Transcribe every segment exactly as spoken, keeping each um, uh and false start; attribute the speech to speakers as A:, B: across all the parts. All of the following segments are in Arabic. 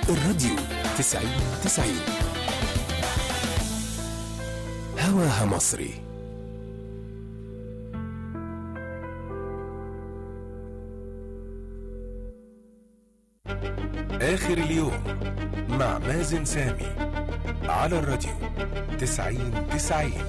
A: الراديو تسعين تسعين هواها مصري. آخر اليوم مع مازن سامي على الراديو تسعين تسعين.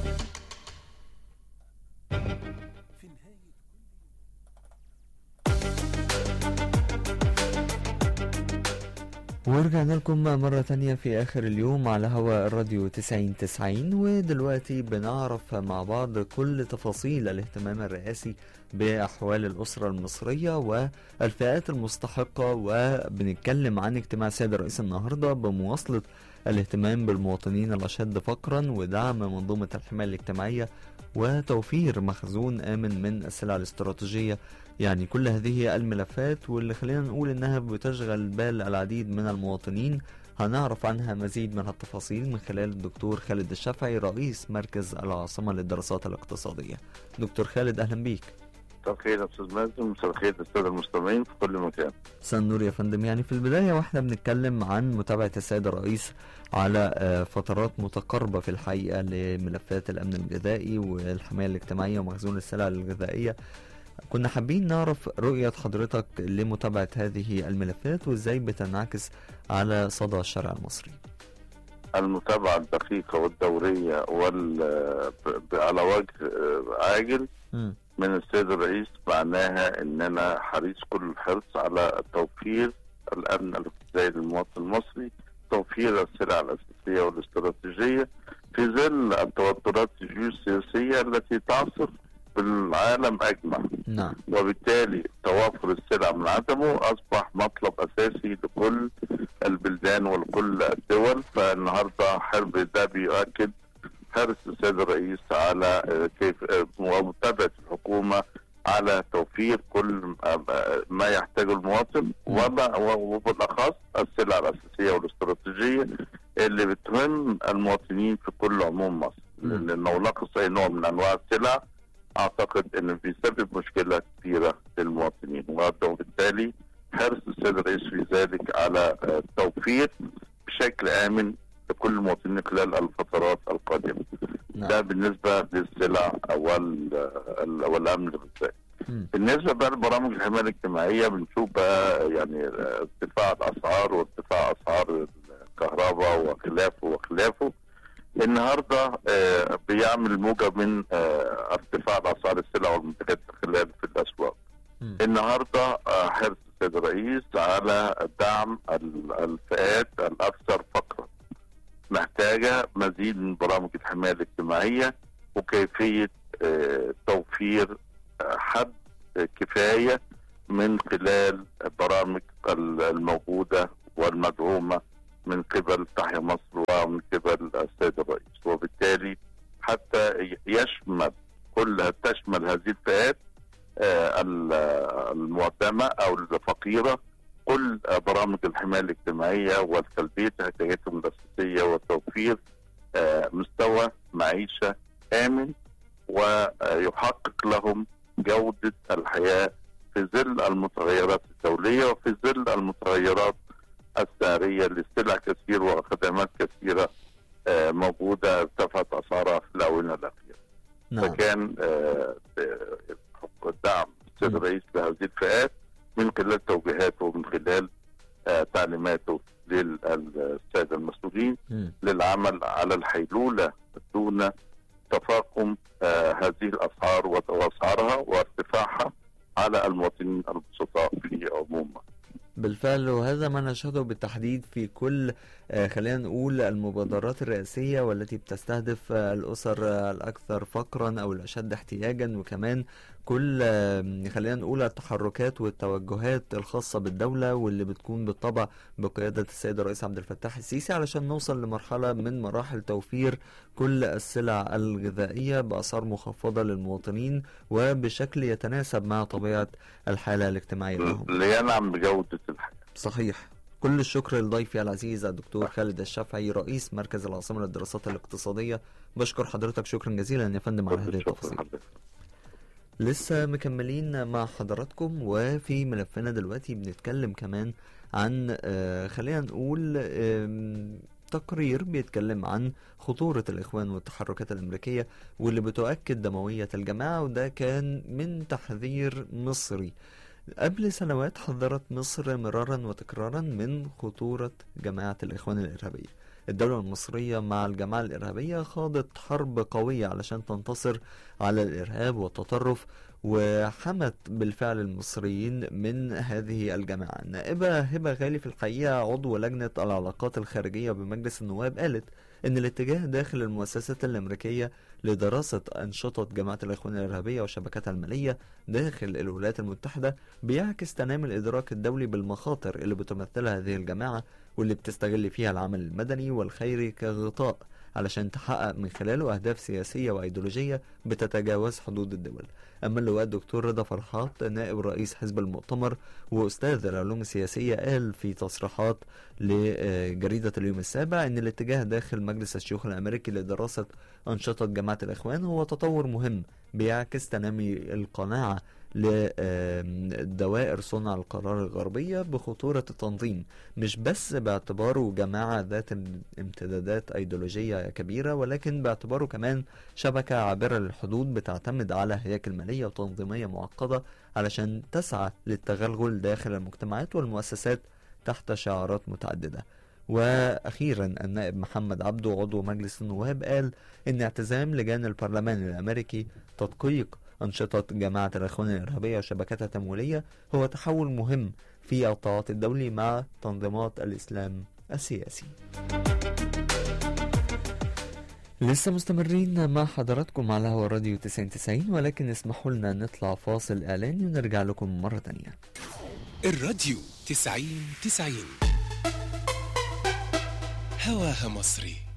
B: ورجعنا لكم مرة تانية في آخر اليوم على هواء الراديو تسعين تسعين، ودلوقتي بنعرف مع بعض كل تفاصيل الاهتمام الرئاسي بأحوال الأسرة المصرية والفئات المستحقة، وبنتكلم عن اجتماع سيد الرئيس النهاردة بمواصلة الاهتمام بالمواطنين الأشد فقرا ودعم منظومة الحماية الاجتماعية وتوفير مخزون آمن من السلع الاستراتيجية. يعني كل هذه الملفات واللي خلينا نقول انها بتشغل بال العديد من المواطنين، هنعرف عنها مزيد من التفاصيل من خلال الدكتور خالد الشافعي رئيس مركز العاصمة للدراسات الاقتصادية. دكتور خالد اهلا بيك.
C: مساء الخير يا استاذ مازن، مساء الخير للساده المستمعين في كل مكان.
B: مساء النور يا فندم. يعني في البداية واحنا بنتكلم عن متابعة السيد الرئيس على فترات متقاربة في الحقيقة لملفات الامن الغذائي والحماية الاجتماعية ومخزون السلع الغذائية، كنا حابين نعرف رؤية حضرتك لمتابعة هذه الملفات وازاي بتنعكس على صدى الشارع المصري.
C: المتابعة الدقيقة والدورية وال على وجه عاجل م. من السيد الرئيس معناها ان انا حريص كل الحرص على توفير الامن الغذائي للمواطن المصري، توفير السلع الاساسية والاستراتيجية في ظل التوترات الجيوسياسية التي تعصف بالعالم اجمع.
B: نعم.
C: وبالتالي توافر السلع من عدمه اصبح مطلب اساسي لكل البلدان ولكل الدول. فالنهارده حرب ده بيؤكد حرص السيد الرئيس على كيف متابعه الحكومه على توفير كل ما يحتاجه المواطن وبالاخص السلع الاساسيه والاستراتيجيه اللي بتهم المواطنين في كل عموم مصر، لانه نقص اي نوع من انواع السلع اعتقد انه بيسبب مشكله كبيره للمواطنين، وبالتالي حرص السيد الرئيس في ذلك على التوفير بشكل امن لكل المواطنين خلال الفترات القادمه. نعم. ده بالنسبه للسلع والامن الغذائي. بالنسبه بقى لبرامج الحمايه الاجتماعيه بنشوف بقى يعني ارتفاع الاسعار وارتفاع اسعار الكهرباء وخلافه وخلافه. النهارده آه بيعمل موجه من آه ارتفاع اسعار السلع والمنتجات خلال في الاسواق. م. النهارده آه حرص السيد الرئيس على دعم الفئات الاكثر فقرا، محتاجه مزيد من برامج الحمايه الاجتماعيه وكيفيه آه توفير آه حد كفايه من خلال البرامج الموجوده والمدعومه من قبل تحيا مصر ومن قبل السيد الرئيس، وبالتالي حتى يشمل كل تشمل هذه الفئات آه المعدمه او الفقيره كل برامج الحمايه الاجتماعيه وتلبيه احتياجاتهم الاساسيه وتوفير آه مستوى معيشه امن ويحقق لهم جوده الحياه في ظل المتغيرات الدوليه وفي ظل المتغيرات السعريه لسلع كثير وخدمات كثيره آه موجوده ارتفعت اسعارها في الاونه الاخيره. نعم. فكان آه دعم السيد الرئيس لهذه الفئات من خلال توجيهاته ومن خلال آه تعليماته للساده المسؤولين م. للعمل على الحيلوله دون تفاقم آه هذه الاسعار واسعارها وارتفاعها على المواطنين البسطاء في عموم.
B: بالفعل، وهذا ما نشهده بالتحديد في كل خلينا نقول المبادرات الرئاسية والتي بتستهدف الأسر الأكثر فقرا أو الأشد احتياجا، وكمان كل خلينا نقول التحركات والتوجهات الخاصة بالدولة واللي بتكون بالطبع بقيادة السيد الرئيس عبد الفتاح السيسي علشان نوصل لمرحلة من مراحل توفير كل السلع الغذائية بأسعار مخفضة للمواطنين وبشكل يتناسب مع طبيعة الحالة الاجتماعية لهم
C: لينعم بجودة الحياة.
B: صحيح. كل الشكر لضيفي العزيز الدكتور خالد الشافعي رئيس مركز العاصمة للدراسات الاقتصادية. بشكر حضرتك شكرا جزيلا يا فندم على هذه التفاصيل. لسه مكملين مع حضراتكم، وفي ملفنا دلوقتي بنتكلم كمان عن آه خلينا نقول آه تقرير بيتكلم عن خطورة الإخوان والتحركات الأمريكية واللي بتؤكد دموية الجماعة، وده كان من تحذير مصري. قبل سنوات حذرت مصر مرارا وتكرارا من خطورة جماعة الإخوان الإرهابية. الدولة المصرية مع الجماعة الإرهابية خاضت حرب قوية علشان تنتصر على الإرهاب والتطرف، وحمت بالفعل المصريين من هذه الجماعة. النائبة هبة غالي في الحقيقة عضو لجنة العلاقات الخارجية بمجلس النواب قالت إن الاتجاه داخل المؤسسات الأمريكية لدراسة أنشطة جماعة الإخوان الإرهابية وشبكاتها المالية داخل الولايات المتحدة بيعكس تنامي الإدراك الدولي بالمخاطر اللي بتمثلها هذه الجماعة، واللي بتستغل فيها العمل المدني والخيري كغطاء علشان تحقق من خلاله أهداف سياسية وأيديولوجية بتتجاوز حدود الدول. أما اللواء الدكتور رضا فرحات نائب رئيس حزب المؤتمر وأستاذ العلوم السياسية قال في تصريحات لجريدة اليوم السابع إن الاتجاه داخل مجلس الشيوخ الأمريكي لدراسة أنشطة جماعة الإخوان هو تطور مهم بيعكس تنامي القناعة لدوائر صنع القرار الغربية بخطورة التنظيم، مش بس باعتباره جماعة ذات امتدادات أيديولوجية كبيرة، ولكن باعتباره كمان شبكة عابرة للحدود بتعتمد على هياكل مالية وتنظيمية معقدة علشان تسعى للتغلغل داخل المجتمعات والمؤسسات تحت شعارات متعددة. وأخيرا النائب محمد عبده عضو مجلس النواب قال إن اعتزام لجان البرلمان الأمريكي تدقيق أنشطة جماعة الإخوان الإرهابية وشبكاتها التمويلية هو تحول مهم في التعاطي الدولي مع تنظيمات الإسلام السياسي. لسه مستمرين مع حضراتكم على هوا راديو تسعين تسعين، ولكن اسمحوا لنا نطلع فاصل إعلاني ونرجع لكم مرة تانية.
A: الراديو تسعين تسعين هواها مصري.